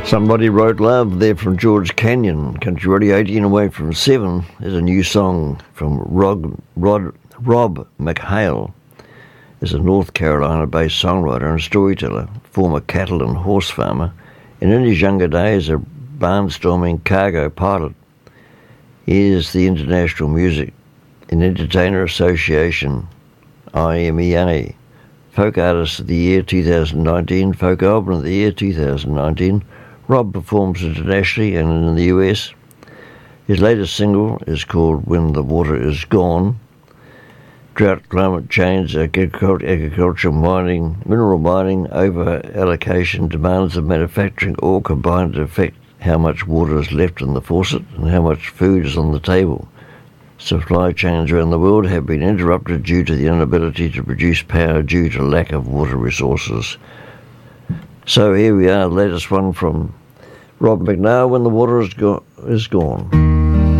Somebody Wrote Love there from George Canyon. Country Radio 18 away from 7 is a new song from Rob McHale. Is a North Carolina-based songwriter and storyteller, former cattle and horse farmer, and in his younger days a barnstorming cargo pilot. He is the International Music and Entertainer Association, IMEA, Folk Artist of the Year 2019, Folk Album of the Year 2019. Rob performs internationally and in the US. His latest single is called When the Water Is Gone. Drought, climate change, agriculture, mining, mineral mining, over-allocation, demands of manufacturing all combine to affect how much water is left in the faucet and how much food is on the table. Supply chains around the world have been interrupted due to the inability to produce power due to lack of water resources. So here we are, the latest one from Rob McNair, When the Water Is Gone.